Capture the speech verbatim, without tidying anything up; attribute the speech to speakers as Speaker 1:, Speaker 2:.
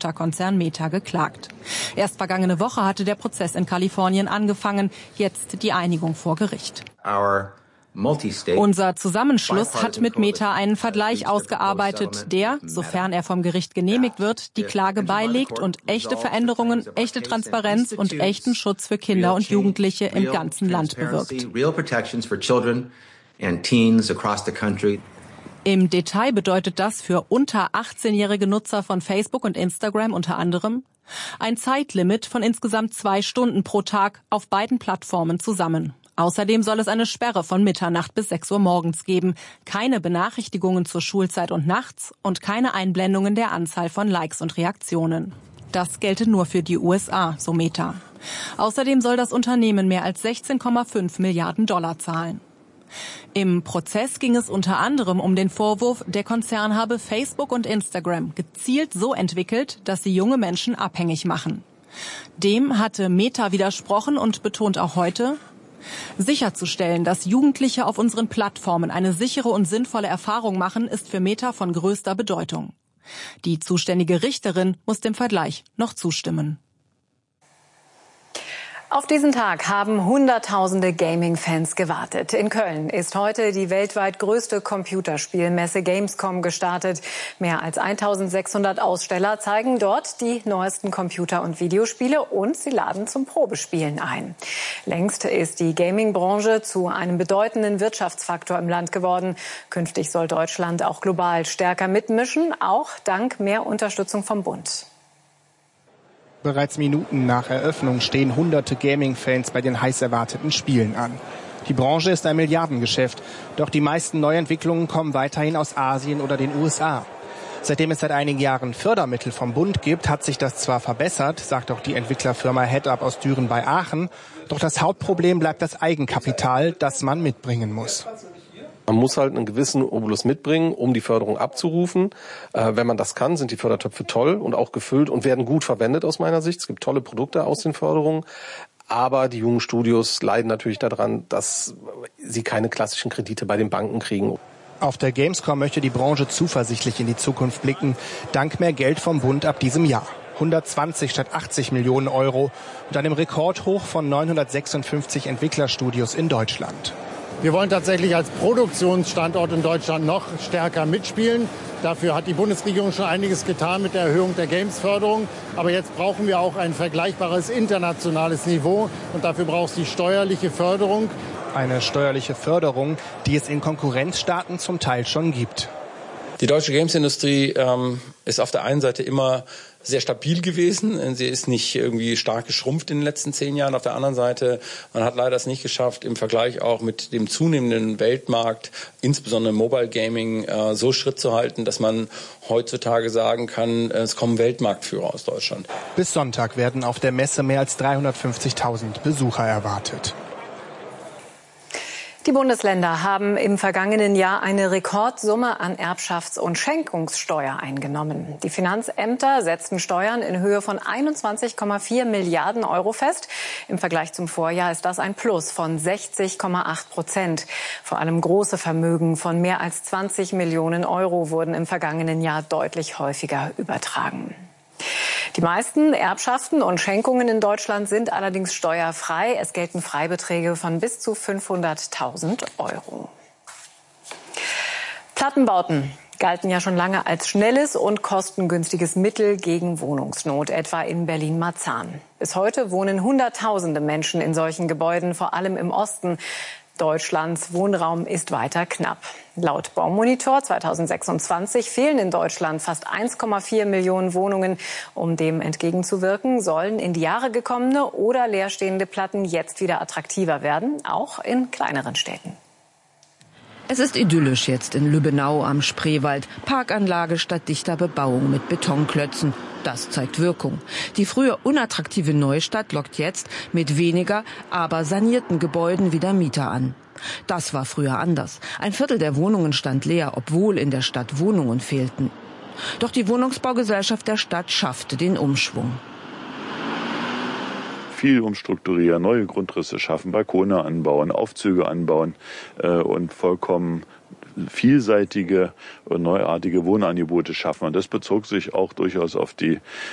Speaker 1: Mutterkonzern Meta geklagt. Erst vergangene Woche hatte der Prozess in Kalifornien angefangen, jetzt die Einigung vor Gericht. Unser Zusammenschluss hat mit Meta einen Vergleich ausgearbeitet, der, sofern er vom Gericht genehmigt wird, die Klage beilegt und echte Veränderungen, echte Transparenz und echten Schutz für Kinder und Jugendliche im ganzen Land bewirkt. Im Detail bedeutet das für unter achtzehnjährige Nutzer von Facebook und Instagram unter anderem ein Zeitlimit von insgesamt zwei Stunden pro Tag auf beiden Plattformen zusammen. Außerdem soll es eine Sperre von Mitternacht bis sechs Uhr morgens geben, keine Benachrichtigungen zur Schulzeit und nachts und keine Einblendungen der Anzahl von Likes und Reaktionen. Das gelte nur für die U S A, so Meta. Außerdem soll das Unternehmen mehr als sechzehn Komma fünf Milliarden Dollar zahlen. Im Prozess ging es unter anderem um den Vorwurf, der Konzern habe Facebook und Instagram gezielt so entwickelt, dass sie junge Menschen abhängig machen. Dem hatte Meta widersprochen und betont auch heute, sicherzustellen, dass Jugendliche auf unseren Plattformen eine sichere und sinnvolle Erfahrung machen, ist für Meta von größter Bedeutung. Die zuständige Richterin muss dem Vergleich noch zustimmen.
Speaker 2: Auf diesen Tag haben Hunderttausende Gaming-Fans gewartet. In Köln ist heute die weltweit größte Computerspielmesse Gamescom gestartet. Mehr als eintausendsechshundert Aussteller zeigen dort die neuesten Computer- und Videospiele und sie laden zum Probespielen ein. Längst ist die Gaming-Branche zu einem bedeutenden Wirtschaftsfaktor im Land geworden. Künftig soll Deutschland auch global stärker mitmischen, auch dank mehr Unterstützung vom Bund.
Speaker 3: Bereits Minuten nach Eröffnung stehen hunderte Gaming-Fans bei den heiß erwarteten Spielen an. Die Branche ist ein Milliardengeschäft, doch die meisten Neuentwicklungen kommen weiterhin aus Asien oder den U S A. Seitdem es seit einigen Jahren Fördermittel vom Bund gibt, hat sich das zwar verbessert, sagt auch die Entwicklerfirma Headup aus Düren bei Aachen, doch das Hauptproblem bleibt das Eigenkapital, das man mitbringen muss.
Speaker 4: Man muss halt einen gewissen Obolus mitbringen, um die Förderung abzurufen. Äh, wenn man das kann, sind die Fördertöpfe toll und auch gefüllt und werden gut verwendet aus meiner Sicht. Es gibt tolle Produkte aus den Förderungen. Aber die jungen Studios leiden natürlich daran, dass sie keine klassischen Kredite bei den Banken kriegen.
Speaker 3: Auf der Gamescom möchte die Branche zuversichtlich in die Zukunft blicken, dank mehr Geld vom Bund ab diesem Jahr. hundertzwanzig statt achtzig Millionen Euro und einem Rekordhoch von neunhundertsechsundfünfzig Entwicklerstudios in Deutschland.
Speaker 5: Wir wollen tatsächlich als Produktionsstandort in Deutschland noch stärker mitspielen. Dafür hat die Bundesregierung schon einiges getan mit der Erhöhung der Games-Förderung. Aber jetzt brauchen wir auch ein vergleichbares internationales Niveau. Und dafür braucht es die steuerliche Förderung.
Speaker 3: Eine steuerliche Förderung, die es in Konkurrenzstaaten zum Teil schon gibt.
Speaker 6: Die deutsche Games-Industrie ähm, ist auf der einen Seite immer sehr stabil gewesen. Sie ist nicht irgendwie stark geschrumpft in den letzten zehn Jahren. Auf der anderen Seite, man hat leider es nicht geschafft, im Vergleich auch mit dem zunehmenden Weltmarkt, insbesondere Mobile Gaming, äh, so Schritt zu halten, dass man heutzutage sagen kann, es kommen Weltmarktführer aus Deutschland.
Speaker 3: Bis Sonntag werden auf der Messe mehr als dreihundertfünfzigtausend Besucher erwartet.
Speaker 2: Die Bundesländer haben im vergangenen Jahr eine Rekordsumme an Erbschafts- und Schenkungssteuer eingenommen. Die Finanzämter setzten Steuern in Höhe von einundzwanzig Komma vier Milliarden Euro fest. Im Vergleich zum Vorjahr ist das ein Plus von sechzig Komma acht Prozent. Vor allem große Vermögen von mehr als zwanzig Millionen Euro wurden im vergangenen Jahr deutlich häufiger übertragen. Die meisten Erbschaften und Schenkungen in Deutschland sind allerdings steuerfrei. Es gelten Freibeträge von bis zu fünfhunderttausend Euro. Plattenbauten galten ja schon lange als schnelles und kostengünstiges Mittel gegen Wohnungsnot, etwa in Berlin-Marzahn. Bis heute wohnen Hunderttausende Menschen in solchen Gebäuden, vor allem im Osten. Deutschlands Wohnraum ist weiter knapp. Laut Baumonitor zweitausendsechsundzwanzig fehlen in Deutschland fast eins Komma vier Millionen Wohnungen. Um dem entgegenzuwirken, sollen in die Jahre gekommene oder leerstehende Platten jetzt wieder attraktiver werden, auch in kleineren Städten.
Speaker 7: Es ist idyllisch jetzt in Lübbenau am Spreewald. Parkanlage statt dichter Bebauung mit Betonklötzen. Das zeigt Wirkung. Die früher unattraktive Neustadt lockt jetzt mit weniger, aber sanierten Gebäuden wieder Mieter an. Das war früher anders. Ein Viertel der Wohnungen stand leer, obwohl in der Stadt Wohnungen fehlten. Doch die Wohnungsbaugesellschaft der Stadt schaffte den Umschwung.
Speaker 8: Viel umstrukturieren, neue Grundrisse schaffen, Balkone anbauen, Aufzüge anbauen äh, und vollkommen vielseitige und neuartige Wohnangebote schaffen. Und das bezog sich auch durchaus auf die